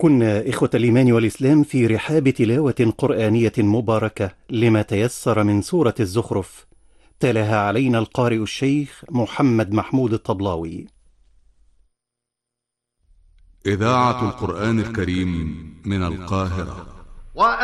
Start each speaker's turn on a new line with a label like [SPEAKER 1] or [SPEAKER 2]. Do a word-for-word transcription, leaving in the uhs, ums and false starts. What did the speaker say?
[SPEAKER 1] كنا إخوة الإيمان والإسلام في رحاب تلاوة قرآنية مباركة لما تيسر من سورة الزخرف، تلاها علينا القارئ الشيخ محمد محمود الطبلاوي.
[SPEAKER 2] إذاعة القرآن الكريم من القاهرة.